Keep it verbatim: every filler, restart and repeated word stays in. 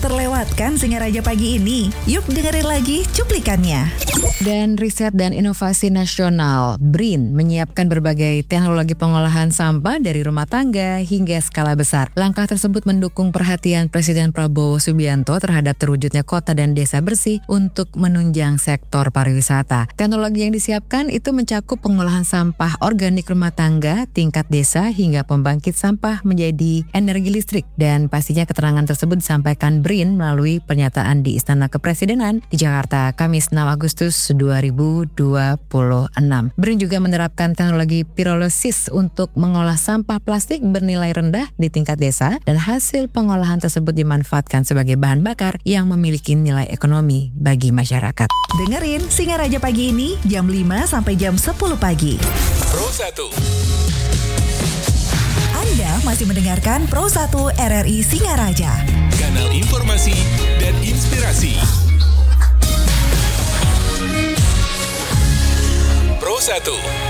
terlewatkan Singaraja pagi ini? Yuk dengerin lagi cuplikannya. Dan Riset dan Inovasi Nasional B R I N menyiapkan berbagai teknologi pengolahan sampah dari rumah tangga hingga skala besar. Langkah tersebut mendukung perhatian Presiden Prabowo Subianto terhadap terwujudnya kota dan desa bersih untuk menunjang sektor pariwisata. Teknologi yang disiapkan itu mencakup pengolahan sampah organik rumah tangga, tingkat desa hingga pembangkit sampah menjadi energi listrik. Dan pastinya keterangan tersebut disampaikan B R I N melalui pernyataan di Istana Kepresidenan di Jakarta Kamis enam Agustus dua ribu dua puluh enam. B R I N juga menerapkan teknologi pirolisis untuk mengolah sampah plastik bernilai rendah di tingkat desa dan hasil pengolahan tersebut dimanfaatkan sebagai bahan bakar yang memiliki nilai ekonomi bagi masyarakat. Dengerin Singaraja pagi ini jam lima sampai jam sepuluh pagi. Pro satu. Anda masih mendengarkan Pro satu R R I Singaraja. Kanal informasi dan inspirasi. Pro satu.